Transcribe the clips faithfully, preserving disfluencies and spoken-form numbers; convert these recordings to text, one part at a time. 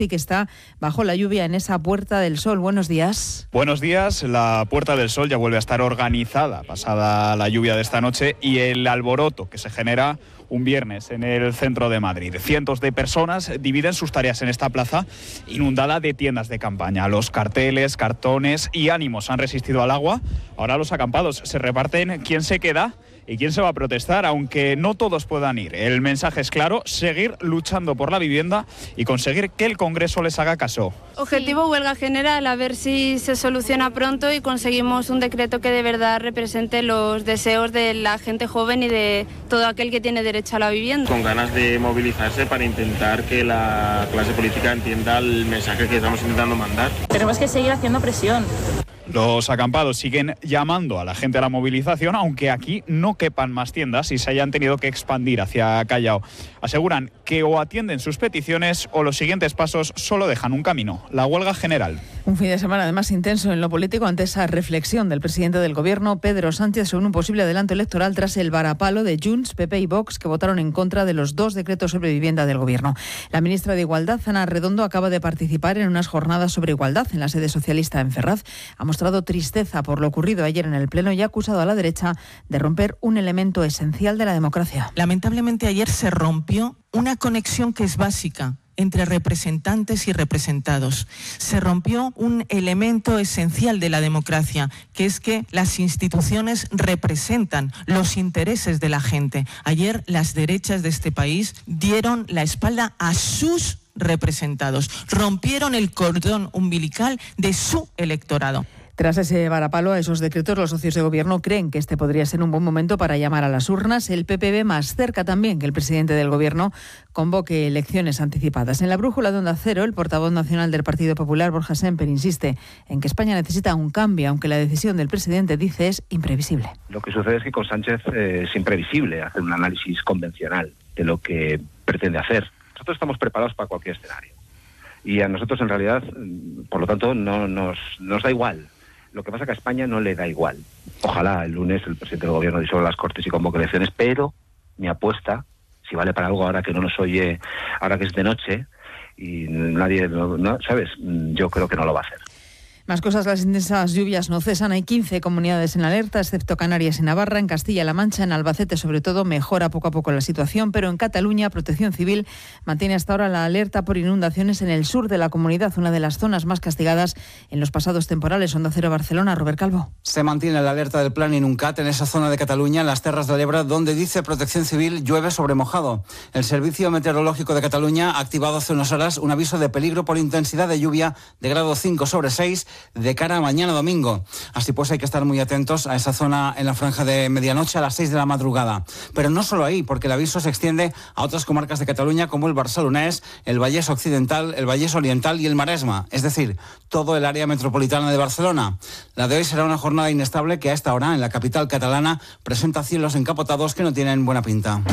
que está bajo la lluvia en esa Puerta del Sol. Buenos días. Buenos días. La Puerta del Sol ya vuelve a estar organizada pasada la lluvia de esta noche y el alboroto que se genera un viernes en el centro de Madrid. Cientos de personas dividen sus tareas en esta plaza inundada de tiendas de campaña. Los carteles, cartones y ánimos han resistido al agua. Ahora los acampados se reparten quién se queda y quién se va a protestar, aunque no todos puedan ir. El mensaje es claro: seguir luchando por la vivienda y conseguir que el Congreso les haga caso. Objetivo huelga general, a ver si se soluciona pronto y conseguimos un decreto que de verdad represente los deseos de la gente joven y de todo aquel que tiene derecho a la vivienda. Con ganas de movilizarse para intentar que la clase política entienda el mensaje que estamos intentando mandar. Tenemos que seguir haciendo presión. Los acampados siguen llamando a la gente a la movilización, aunque aquí no quepan más tiendas y se hayan tenido que expandir hacia Callao. Aseguran que o atienden sus peticiones o los siguientes pasos solo dejan un camino: la huelga general. Un fin de semana además intenso en lo político ante esa reflexión del presidente del Gobierno, Pedro Sánchez, sobre un posible adelanto electoral tras el varapalo de Junts, P P y Vox, que votaron en contra de los dos decretos sobre vivienda del Gobierno. La ministra de Igualdad, Ana Redondo, acaba de participar en unas jornadas sobre igualdad en la sede socialista en Ferraz. Ha mostrado tristeza por lo ocurrido ayer en el Pleno y ha acusado a la derecha de romper un elemento esencial de la democracia. Lamentablemente ayer se rompió una conexión que es básica entre representantes y representados. Se rompió un elemento esencial de la democracia, que es que las instituciones representan los intereses de la gente. Ayer las derechas de este país dieron la espalda a sus representados, rompieron el cordón umbilical de su electorado. Tras ese varapalo a esos decretos, los socios de Gobierno creen que este podría ser un buen momento para llamar a las urnas. El P P ve más cerca también que el presidente del Gobierno convoque elecciones anticipadas. En la brújula de Onda Cero, el portavoz nacional del Partido Popular, Borja Sémper, insiste en que España necesita un cambio, aunque la decisión del presidente, dice, es imprevisible. Lo que sucede es que con Sánchez eh, es imprevisible hacer un análisis convencional de lo que pretende hacer. Nosotros estamos preparados para cualquier escenario. Y a nosotros, en realidad, por lo tanto, no nos, nos da igual. Lo que pasa es que a España no le da igual. Ojalá el lunes el presidente del Gobierno disuelva las Cortes y convoque elecciones, pero mi apuesta, si vale para algo ahora que no nos oye, ahora que es de noche y nadie, no, no, ¿sabes? Yo creo que no lo va a hacer. Más cosas, las intensas lluvias no cesan. Hay quince comunidades en alerta, excepto Canarias y Navarra. En Castilla-La Mancha, en Albacete, sobre todo, mejora poco a poco la situación, pero en Cataluña, Protección Civil mantiene hasta ahora la alerta por inundaciones en el sur de la comunidad, una de las zonas más castigadas en los pasados temporales. Onda Cero Barcelona, Robert Calvo. Se mantiene la alerta del plan Inuncat en esa zona de Cataluña, en las Terras de l'Ebre, donde dice Protección Civil llueve sobre mojado. El Servicio Meteorológico de Cataluña ha activado hace unas horas un aviso de peligro por intensidad de lluvia de grado cinco sobre seis de cara a mañana domingo. Así pues hay que estar muy atentos a esa zona en la franja de medianoche a las seis de la madrugada. Pero no solo ahí, porque el aviso se extiende a otras comarcas de Cataluña como el Barcelonés, el Vallès Occidental, el Vallès Oriental y el Maresma, es decir, todo el área metropolitana de Barcelona. La de hoy será una jornada inestable que a esta hora en la capital catalana presenta cielos encapotados que no tienen buena pinta.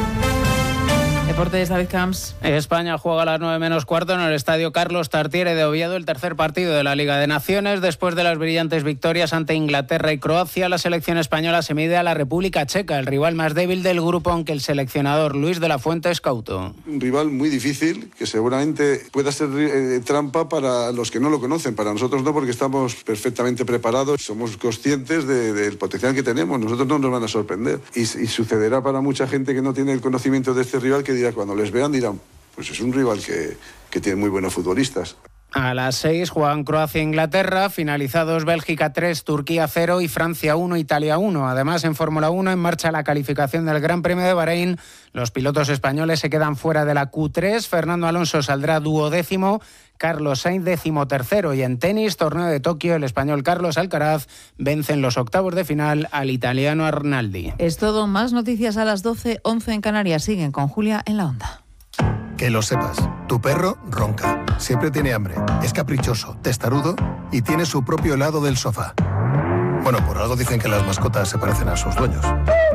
Deportes, David Camps. España juega a las nueve menos cuarto en el estadio Carlos Tartiere de Oviedo, el tercer partido de la Liga de Naciones. Después de las brillantes victorias ante Inglaterra y Croacia, la selección española se mide a la República Checa, el rival más débil del grupo, aunque el seleccionador Luis de la Fuente es cauto. Un rival muy difícil que seguramente pueda ser eh, trampa para los que no lo conocen. Para nosotros no, porque estamos perfectamente preparados. Somos conscientes de, del potencial que tenemos. Nosotros no nos van a sorprender. Y, y sucederá para mucha gente que no tiene el conocimiento de este rival que dirá, cuando les vean dirán, pues es un rival que, que tiene muy buenos futbolistas. A las seis juegan Croacia e Inglaterra, finalizados Bélgica tres, Turquía cero y Francia uno, Italia uno. Además, en Fórmula uno, en marcha la calificación del Gran Premio de Bahrein. Los pilotos españoles se quedan fuera de la Q tres. Fernando Alonso saldrá duodécimo, Carlos Sainz décimo tercero. Y en tenis, torneo de Tokio, el español Carlos Alcaraz vence en los octavos de final al italiano Arnaldi. Es todo, más noticias a las doce, once en Canarias. Siguen con Julia en la Onda. Que lo sepas, tu perro ronca, siempre tiene hambre, es caprichoso, testarudo y tiene su propio lado del sofá. Bueno, por algo dicen que las mascotas se parecen a sus dueños.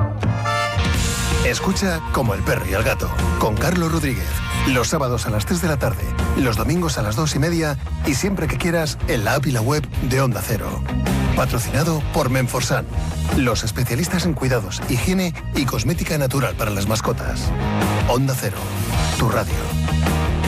Escucha Como el perro y el gato, con Carlos Rodríguez, los sábados a las tres de la tarde, los domingos a las dos y media y siempre que quieras en la app y la web de Onda Cero. Patrocinado por Menforsan, los especialistas en cuidados, higiene y cosmética natural para las mascotas. Onda Cero, tu radio.